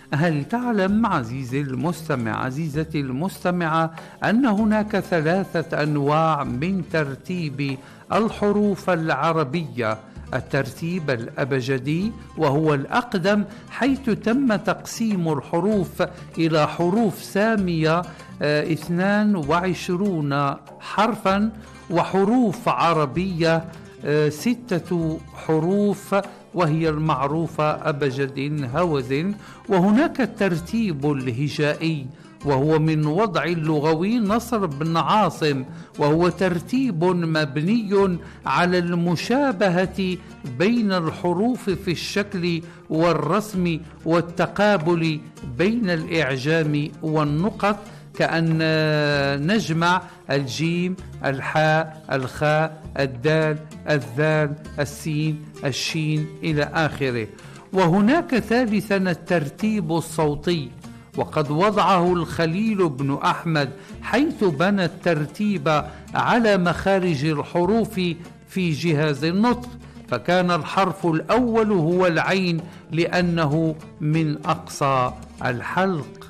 هل تعلم عزيزي المستمع عزيزتي المستمعة أن هناك 3 أنواع من ترتيب الحروف العربية؟ الترتيب الأبجدي وهو الأقدم، حيث تم تقسيم الحروف إلى حروف سامية 22 حرفا، وحروف عربية 6 حروف وهي المعروفة أبجد هوز. وهناك الترتيب الهجائي وهو من وضع اللغوي نصر بن عاصم، وهو ترتيب مبني على المشابهة بين الحروف في الشكل والرسم والتقابل بين الإعجام والنقط، كأن نجمع الجيم، الحاء، الخاء، الدال، الذال، السين، الشين إلى آخره. وهناك ثالثا الترتيب الصوتي، وقد وضعه الخليل بن أحمد، حيث بنى الترتيب على مخارج الحروف في جهاز النطق، فكان الحرف الأول هو العين لأنه من أقصى الحلق.